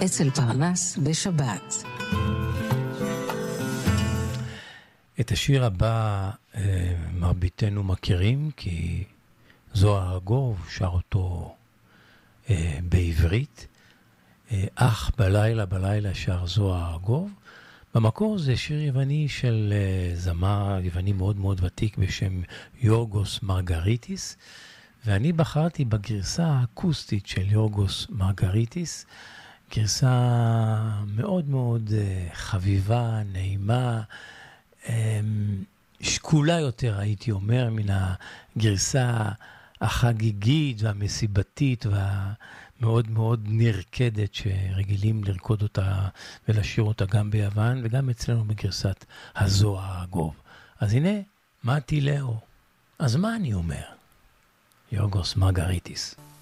אצל פרנס בשבת. את השיר הבא מרביתנו מכירים, כי זוהר ארגוב שר אותו בעברית. אך בלילה שר זוהר ארגוב. במקור זה שיר יווני של זמר יווני מאוד מאוד ותיק בשם יורגוס מרגריטיס, ואני בחרתי בגרסה האקוסטית של יורגוס מרגריטיס, גרסה מאוד מאוד חביבה, נעימה, שקולה יותר הייתי אומר מן הגרסה החגיגית והמסיבתית והמאוד מאוד נרקדת שרגילים לרקוד אותה ולשיר אותה גם ביוון וגם אצלנו בגרסת הזוהר ארגוב. אז הנה, מתי לאו. אז מה אני אומר? יורגוס מרגריטיס.